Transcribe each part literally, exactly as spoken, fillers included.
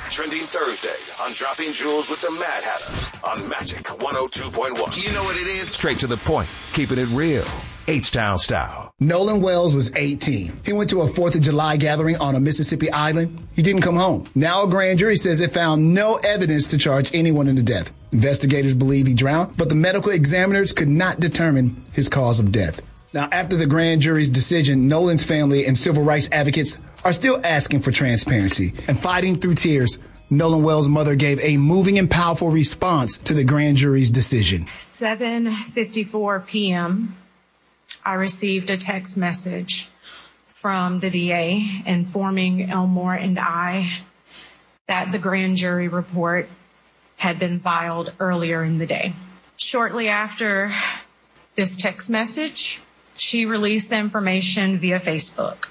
Trending Thursday on Dropping Jewels with the Mad Hatter on Magic one oh two point one. You know what it is? Straight to the point. Keeping it real. H-Town style. Nolan Wells was eighteen. He went to a fourth of July gathering on a Mississippi island. He didn't come home. Now a grand jury says it found no evidence to charge anyone in the death. Investigators believe he drowned, but the medical examiners could not determine his cause of death. Now, after the grand jury's decision, Nolan's family and civil rights advocates are still asking for transparency and fighting through tears. Nolan Wells' mother gave a moving and powerful response to the grand jury's decision. seven fifty-four p.m., I received a text message from the D A informing Elmore and I that the grand jury report had been filed earlier in the day. Shortly after this text message, she released the information via Facebook.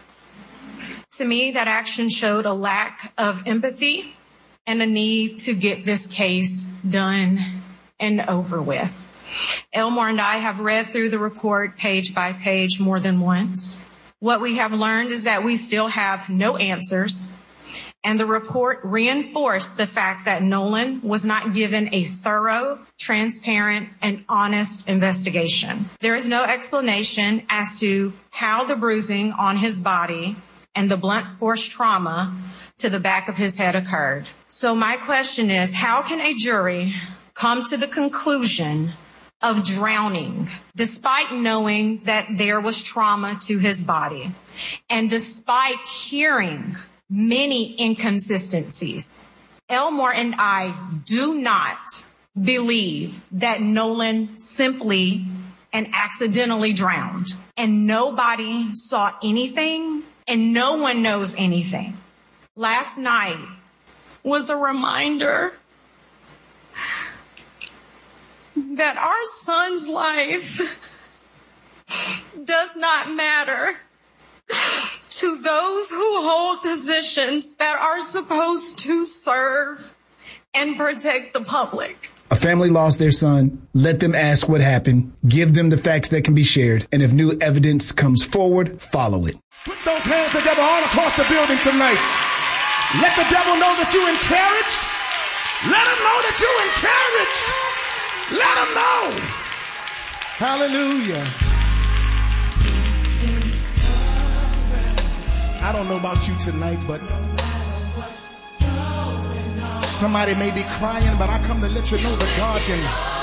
To me, that action showed a lack of empathy and a need to get this case done and over with. Elmore and I have read through the report page by page more than once. What we have learned is that we still have no answers, and the report reinforced the fact that Nolan was not given a thorough, transparent, and honest investigation. There is no explanation as to how the bruising on his body and the blunt force trauma to the back of his head occurred. So my question is, how can a jury come to the conclusion of drowning despite knowing that there was trauma to his body and despite hearing many inconsistencies? Elmore and I do not believe that Nolan simply and accidentally drowned, and nobody saw anything and no one knows anything. Last night was a reminder that our son's life does not matter to those who hold positions that are supposed to serve and protect the public. A family lost their son. Let them ask what happened. Give them the facts that can be shared. And if new evidence comes forward, follow it. Put those hands together all across the building tonight. Let the devil know that you encouraged. Let him know that you encouraged. Let him know. Hallelujah. I don't know about you tonight, but somebody may be crying, but I come to let you know that God can